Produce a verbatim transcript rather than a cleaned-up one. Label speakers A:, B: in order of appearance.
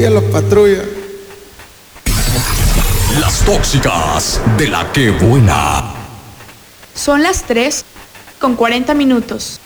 A: Cumbia la patrulla.
B: Las tóxicas de la que buena.
C: Son las tres con cuarenta minutos.